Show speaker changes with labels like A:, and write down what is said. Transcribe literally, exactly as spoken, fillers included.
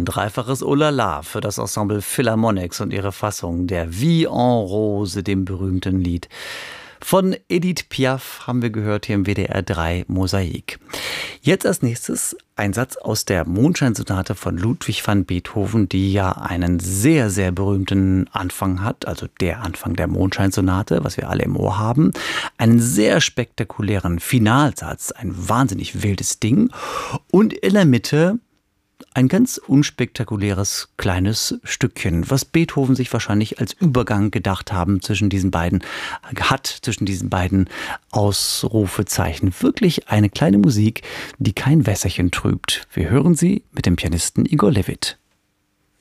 A: Ein dreifaches Olala für das Ensemble Philharmonics und ihre Fassung der Vie en Rose, dem berühmten Lied. Von Edith Piaf haben wir gehört hier im W D R drei Mosaik. Jetzt als nächstes ein Satz aus der Mondscheinsonate von Ludwig van Beethoven, die ja einen sehr, sehr berühmten Anfang hat, also der Anfang der Mondscheinsonate, was wir alle im Ohr haben. Einen sehr spektakulären Finalsatz, ein wahnsinnig wildes Ding. Und in der Mitte ein ganz unspektakuläres kleines Stückchen, was Beethoven sich wahrscheinlich als Übergang gedacht haben zwischen diesen beiden, hat zwischen diesen beiden Ausrufezeichen. Wirklich eine kleine Musik, die kein Wässerchen trübt. Wir hören sie mit dem Pianisten Igor Levit.